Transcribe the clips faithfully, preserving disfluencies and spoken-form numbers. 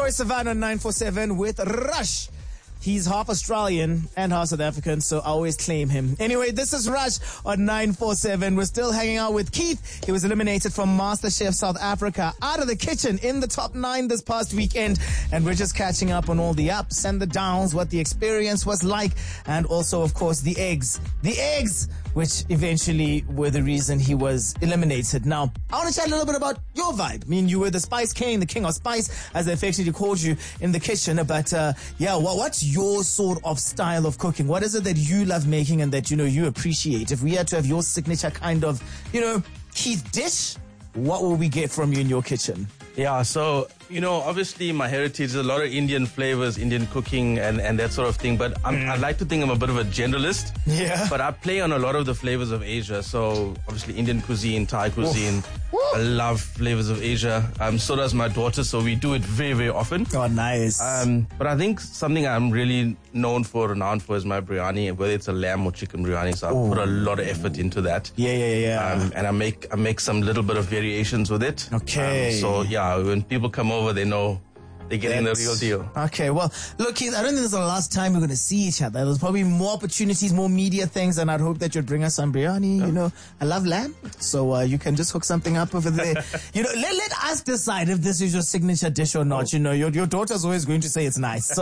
Troy Sivan on nine four seven with Rush. He's half Australian and half South African, so I always claim him. Anyway, this is Rush on nine four seven. We're still hanging out with Keith. He was eliminated from MasterChef South Africa, out of the kitchen in the top nine this past weekend. And we're just catching up on all the ups and the downs, what the experience was like, and also, of course, the eggs. The eggs, which eventually were the reason he was eliminated. Now, I want to chat a little bit about your vibe. I mean, you were the Spice King, the King of Spice, as they affectionately called you in the kitchen. But, uh, yeah, what, what's your sort of style of cooking? What is it that you love making and that, you know, you appreciate? If we had to have your signature kind of, you know, Keith dish, what will we get from you in your kitchen? Yeah, so, you know, obviously my heritage is a lot of Indian flavors, Indian cooking and, and that sort of thing. But I'm, mm. I like to think I'm a bit of a generalist. Yeah. But I play on a lot of the flavors of Asia. So obviously Indian cuisine, Thai cuisine. Oof. I love flavors of Asia. Um, so does my daughter. So we do it very, very often. Oh, nice. Um, but I think something I'm really known for, renowned for, is my biryani, whether it's a lamb or chicken biryani. So I Ooh. put a lot of effort into that. Yeah, yeah, yeah. Um, and I make I make some little bit of variations with it. Okay. Um, so yeah, when people come over, they know they're getting That's, the real deal. Okay, well, look, Keith, I don't think this is the last time we're going to see each other. There's probably more opportunities, more media things, and I'd hope that you'd bring us some biryani. Yeah. You know, I love lamb, so uh, you can just hook something up over there. You know, let, let us decide if this is your signature dish or not. Oh. You know, your, your daughter's always going to say it's nice. So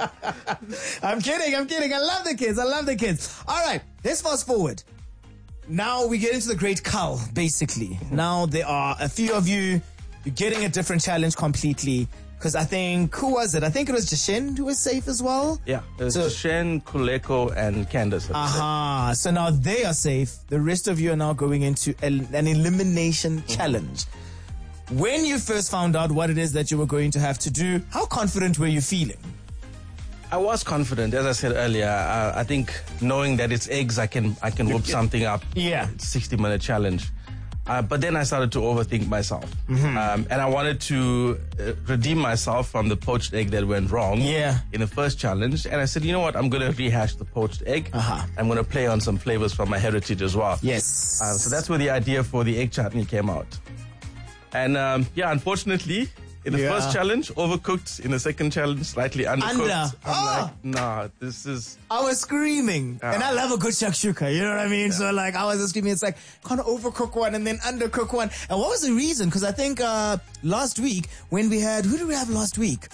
I'm kidding, I'm kidding. I love the kids, I love the kids. All right, let's fast forward. Now we get into the great cull, basically. Now there are a few of you, you're getting a different challenge completely. Because I think, who was it? I think it was Jashin who was safe as well. Yeah, it was so, Jashin, Kuleko, and Candace. Aha, uh-huh. So now they are safe. The rest of you are now going into a, an elimination mm-hmm. challenge. When you first found out what it is that you were going to have to do, how confident were you feeling? I was confident, as I said earlier. Uh, I think knowing that it's eggs, I can I can whip something up. Yeah, it's a sixty minute challenge. Uh, but then I started to overthink myself. Mm-hmm. Um, and I wanted to uh, redeem myself from the poached egg that went wrong yeah. in the first challenge. And I said, you know what? I'm going to rehash the poached egg. Uh-huh. I'm going to play on some flavors from my heritage as well. Yes. Uh, so that's where the idea for the egg chutney came out. And um, yeah, unfortunately, in the yeah. first challenge, overcooked. In the second challenge, slightly undercooked. Under. I'm oh. like, nah, this is... I was screaming. Uh, and I love a good shakshuka, you know what I mean? Yeah. So like, I was just screaming. It's like, kind of overcook one and then undercook one. And what was the reason? Because I think uh last week, when we had... Who did we have last week?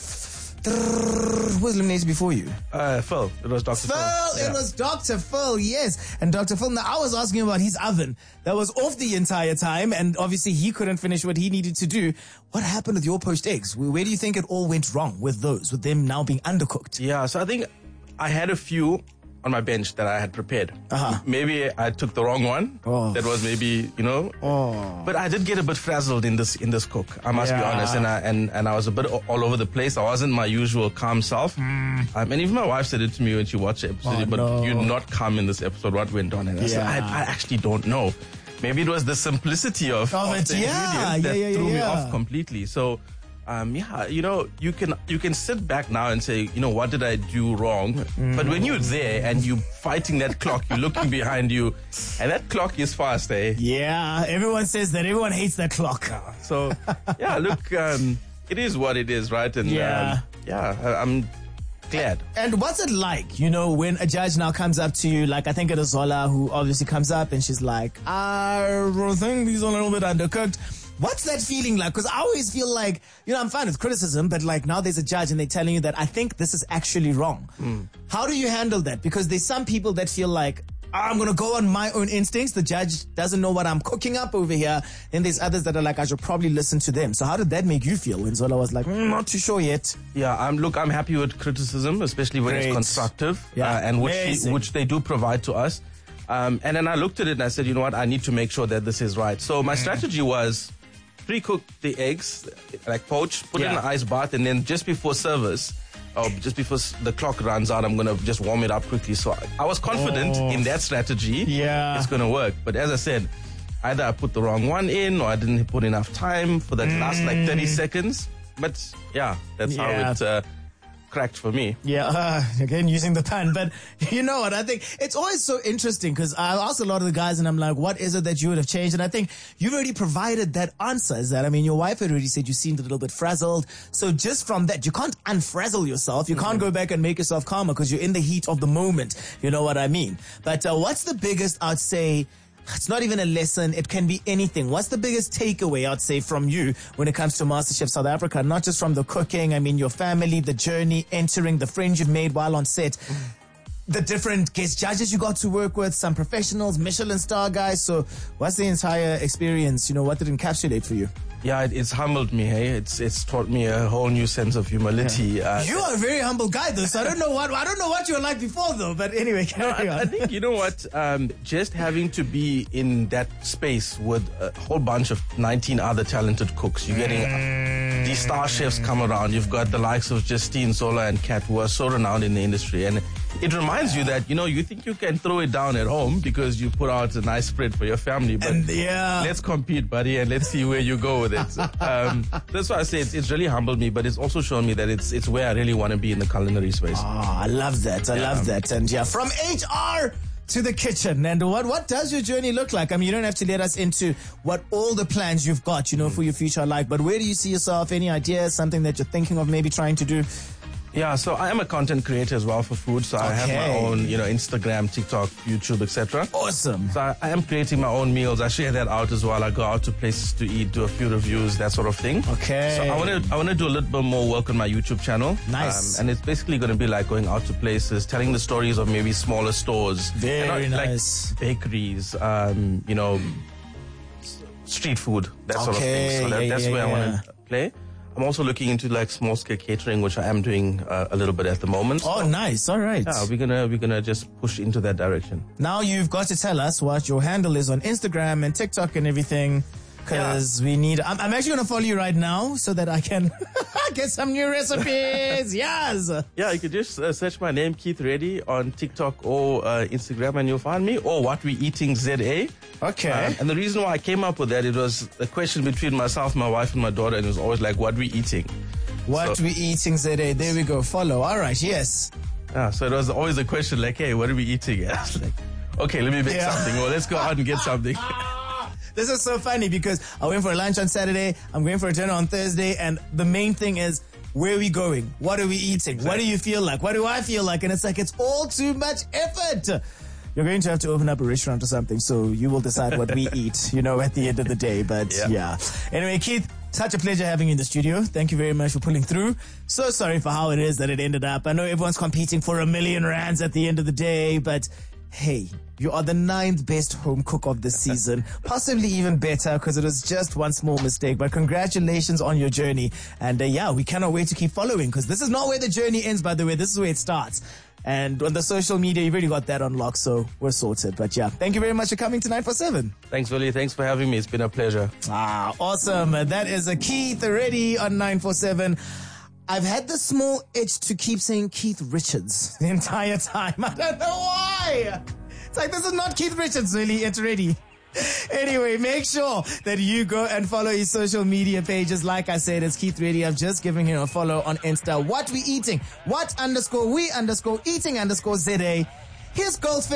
Who was eliminated before you? Uh, Phil. It was Doctor Phil. Phil. Yeah. It was Doctor Phil, yes. And Doctor Phil, now I was asking about his oven that was off the entire time, and obviously he couldn't finish what he needed to do. What happened with your poached eggs? Where do you think it all went wrong with those, with them now being undercooked? Yeah, so I think I had a few on my bench that I had prepared. Uh-huh. Maybe I took the wrong one. Oh. That was maybe, you know. Oh. But I did get a bit frazzled in this in this cook. I must yeah. be honest, and I and, and I was a bit all over the place. I wasn't my usual calm self. Mm. Um, and even my wife said it to me when she watched the episode. Oh, but no. you're not calm in this episode. What went on? And I yeah. said, I, I actually don't know. Maybe it was the simplicity of, of, of it. the Yeah. ingredients Yeah, that yeah, threw yeah. me off completely. So. Um, yeah, you know, you can you can sit back now and say, you know, what did I do wrong? Mm. But when you're there and you're fighting that clock, you're looking behind you, and that clock is fast, eh? Yeah, everyone says that. Everyone hates that clock. Yeah, so, yeah, look, um, it is what it is, right? And yeah, um, yeah, I, I'm glad. And what's it like, you know, when a judge now comes up to you, like I think it is Zola who obviously comes up and she's like, I think these are a little bit undercooked. What's that feeling like? Because I always feel like, you know, I'm fine with criticism, but like now there's a judge and they're telling you that I think this is actually wrong. Mm. How do you handle that? Because there's some people that feel like, oh, I'm going to go on my own instincts. The judge doesn't know what I'm cooking up over here. Then there's others that are like, I should probably listen to them. So how did that make you feel when Zola was like, mm, not too sure yet? Yeah, I'm, look, I'm happy with criticism, especially when Great. it's constructive yeah. uh, and which, he, which they do provide to us. Um, and then I looked at it and I said, you know what, I need to make sure that this is right. So my mm. strategy was pre-cook the eggs, like poach, put yeah. it in an ice bath, and then just before service, or just before the clock runs out, I'm going to just warm it up quickly. So I, I was confident oh. in that strategy. Yeah. It's going to work. But as I said, either I put the wrong one in or I didn't put enough time for that mm. last like thirty seconds. But yeah, that's yeah. how it uh, cracked for me. Yeah, uh, again, using the pun. But you know what? I think it's always so interesting because I ask a lot of the guys and I'm like, what is it that you would have changed? And I think you've already provided that answer. Is that, I mean, your wife had already said you seemed a little bit frazzled. So just from that, you can't unfrazzle yourself. You mm-hmm. can't go back and make yourself calmer because you're in the heat of the moment. You know what I mean? But uh, what's the biggest, I'd say, it's not even a lesson. It can be anything. What's the biggest takeaway, I'd say, from you when it comes to MasterChef South Africa? Not just from the cooking. I mean, your family, the journey, entering, the friends you've made while on set, mm. the different guest judges you got to work with, some professionals, Michelin star guys. So what's the entire experience? You know, what did it encapsulate for you? Yeah, it, it's humbled me, hey. It's it's taught me a whole new sense of humility. Yeah. Uh, you are a very humble guy, though. So I don't know what I don't know what you were like before, though. But anyway, carry no, I, on. I think you know what. Um, just having to be in that space with a whole bunch of nineteen other talented cooks. You're getting mm. these star chefs come around. You've got the likes of Justine, Zola, and Kat, who are so renowned in the industry, and it reminds yeah. you that you know you think you can throw it down at home because you put out a nice spread for your family, but and, yeah. let's compete, buddy, and let's see where you go with it. Um, that's why I say it's, it's really humbled me, but it's also shown me that it's it's where I really want to be in the culinary space. Oh, I love that. I yeah. love that. And yeah, from H R to the kitchen. And what what does your journey look like? I mean, you don't have to let us into what all the plans you've got, you know, mm. for your future are like, but where do you see yourself? Any ideas? Something that you're thinking of maybe trying to do? Yeah, so I am a content creator as well for food. So okay. I have my own, you know, Instagram, TikTok, YouTube, et cetera. Awesome. So I, I am creating my own meals. I share that out as well. I go out to places to eat, do a few reviews, that sort of thing. Okay. So I want to I want to do a little bit more work on my YouTube channel. Nice. Um, and it's basically going to be like going out to places, telling the stories of maybe smaller stores. Very you know, nice. Like bakeries, um, you know, street food, that sort okay. of thing. So that, yeah, that's yeah, where yeah. I want to play. I'm also looking into like small scale catering, which I am doing uh, a little bit at the moment. Oh, so, nice. All right. Yeah, we're gonna we're gonna just push into that direction. Now you've got to tell us what your handle is on Instagram and TikTok and everything, because yeah. we need. I'm, I'm actually gonna follow you right now so that I can get some new recipes. Yes. Yeah, you could just uh, search my name, Keith Reddy, on TikTok or uh, Instagram, and you'll find me. Or What We Eating Z A. Okay. Um, and the reason why I came up with that, it was a question between myself, my wife, and my daughter, and it was always like, what we eating? What so, we eating Z A. There we go. Follow. All right. Yes. Yeah, so it was always a question like, hey, what are we eating? I was like, okay, let me make yeah. something. Well, let's go out and get something. This is so funny because I went for a lunch on Saturday. I'm going for a dinner on Thursday. And the main thing is, where are we going? What are we eating? Exactly. What do you feel like? What do I feel like? And it's like, it's all too much effort. You're going to have to open up a restaurant or something, so you will decide what we eat, you know, at the end of the day. But yeah. yeah. Anyway, Keith, such a pleasure having you in the studio. Thank you very much for pulling through. So sorry for how it is that it ended up. I know everyone's competing for a million rands at the end of the day, but hey, you are the ninth best home cook of the season. Possibly even better because it was just one small mistake. But congratulations on your journey. And uh, yeah, we cannot wait to keep following because this is not where the journey ends, by the way. This is where it starts. And on the social media, you've already got that unlocked, so we're sorted. But yeah, thank you very much for coming to nine four seven. Thanks, Willie. Thanks for having me. It's been a pleasure. Ah, awesome. That is a Keith Reddy on nine four seven. I've had the small itch to keep saying Keith Richards the entire time. I don't know why. It's like, this is not Keith Richards, really. It's Reddy. Anyway, make sure that you go and follow his social media pages. Like I said, it's Keith Reddy. I'm just giving him a follow on Insta. What we eating? What underscore we underscore eating underscore Z A. Here's Goldfish.